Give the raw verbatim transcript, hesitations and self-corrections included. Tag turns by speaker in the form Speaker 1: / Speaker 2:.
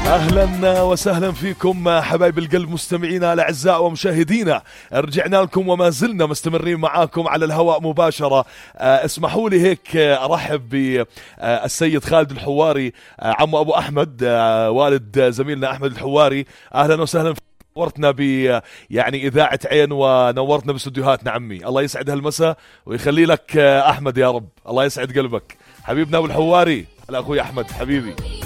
Speaker 1: أهلا وسهلا فيكم حبايب القلب مستمعينا الأعزاء ومشاهدينا، رجعنا لكم وما زلنا مستمرين معاكم على الهواء مباشرة. أه اسمحوا لي هيك أرحب بالسيد خالد الحواري، عمو أبو أحمد، أه والد زميلنا أحمد الحواري. أهلا وسهلا، نورتنا ب يعني إذاعة عين ونورتنا باستديوهاتنا عمي. الله يسعد هالمساء ويخلي لك أحمد يا رب. الله يسعد قلبك حبيبنا أبو الحواري. هلا أخوي أحمد حبيبي.